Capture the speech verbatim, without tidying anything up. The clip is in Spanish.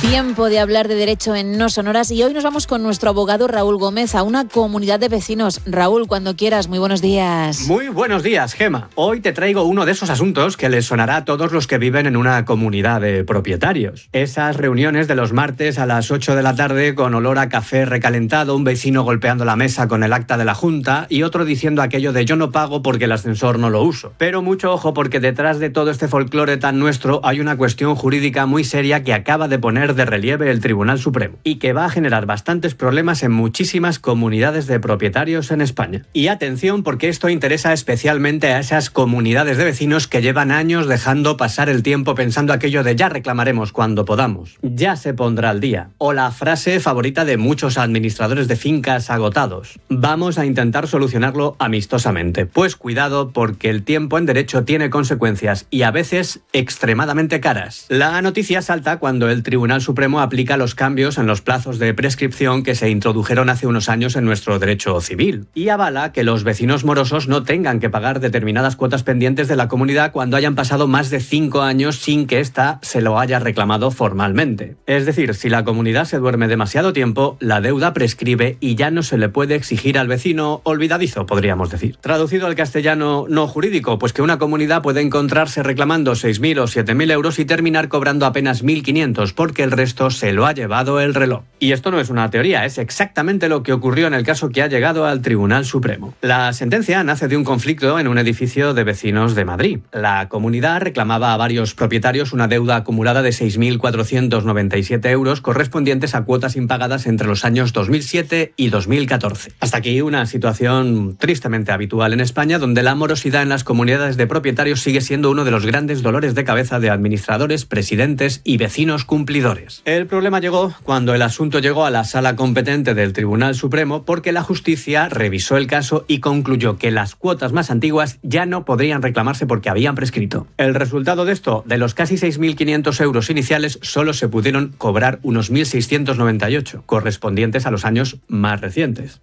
Tiempo de hablar de derecho en No Sonoras y hoy nos vamos con nuestro abogado Raúl Gómez a una comunidad de vecinos. Raúl, cuando quieras, muy buenos días. Muy buenos días, Gema. Hoy te traigo uno de esos asuntos que les sonará a todos los que viven en una comunidad de propietarios. Esas reuniones de los martes a las ocho de la tarde con olor a café recalentado, un vecino golpeando la mesa con el acta de la junta y otro diciendo aquello de yo no pago porque el ascensor no lo uso. Pero mucho ojo, porque detrás de todo este folclore tan nuestro hay una cuestión jurídica muy seria que acaba de poner de relieve el Tribunal Supremo y que va a generar bastantes problemas en muchísimas comunidades de propietarios en España. Y atención, porque esto interesa especialmente a esas comunidades de vecinos que llevan años dejando pasar el tiempo pensando aquello de ya reclamaremos cuando podamos, ya se pondrá al día, o la frase favorita de muchos administradores de fincas agotados: vamos a intentar solucionarlo amistosamente. Pues cuidado, porque el tiempo en derecho tiene consecuencias y a veces extremadamente caras. La noticia salta cuando el Tribunal Supremo aplica los cambios en los plazos de prescripción que se introdujeron hace unos años en nuestro derecho civil y avala que los vecinos morosos no tengan que pagar determinadas cuotas pendientes de la comunidad cuando hayan pasado más de cinco años sin que ésta se lo haya reclamado formalmente. Es decir, si la comunidad se duerme demasiado tiempo, la deuda prescribe y ya no se le puede exigir al vecino olvidadizo, podríamos decir. Traducido al castellano no jurídico, pues que una comunidad puede encontrarse reclamando seis mil o siete mil euros y terminar cobrando apenas mil quinientos porque el resto se lo ha llevado el reloj. Y esto no es una teoría, es exactamente lo que ocurrió en el caso que ha llegado al Tribunal Supremo. La sentencia nace de un conflicto en un edificio de vecinos de Madrid. La comunidad reclamaba a varios propietarios una deuda acumulada de seis mil cuatrocientos noventa y siete euros correspondientes a cuotas impagadas entre los años dos mil siete y dos mil catorce. Hasta aquí una situación tristemente habitual en España, donde la morosidad en las comunidades de propietarios sigue siendo uno de los grandes dolores de cabeza de administradores, presidentes y vecinos cumplidores. El problema llegó cuando el asunto llegó a la sala competente del Tribunal Supremo, porque la justicia revisó el caso y concluyó que las cuotas más antiguas ya no podrían reclamarse porque habían prescrito. El resultado de esto: de los casi seis mil quinientos euros iniciales, solo se pudieron cobrar unos mil seiscientos noventa y ocho, correspondientes a los años más recientes.